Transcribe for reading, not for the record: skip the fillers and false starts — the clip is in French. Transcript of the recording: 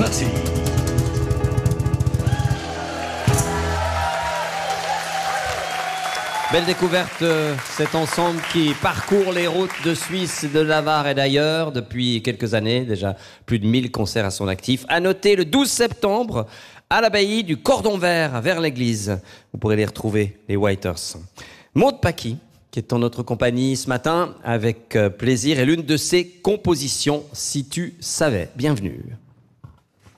parti. Belle découverte, cet ensemble qui parcourt les routes de Suisse, de Navarre et d'ailleurs depuis quelques années, déjà plus de 1000 concerts à son actif. À noter le 12 septembre à l'abbaye du Cordon Vert, vers l'église. Vous pourrez les retrouver, les Whiters. Maud Paqui, qui est en notre compagnie ce matin avec plaisir, et l'une de ses compositions, Si tu savais. Bienvenue.